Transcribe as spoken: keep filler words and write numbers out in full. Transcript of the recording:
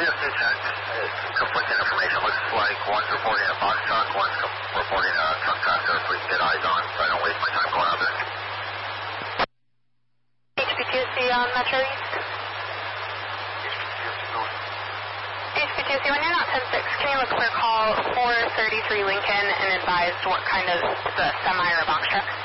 have two check. Conflicting information. Looks like one's reporting a box truck, one's reporting a truck tractor. If we can get eyes on, so I don't waste my time going out there. H P two C on Metro East. H P two C, when you're not ten six, can you look for call four thirty-three Lincoln and advise what kind of the semi or box truck?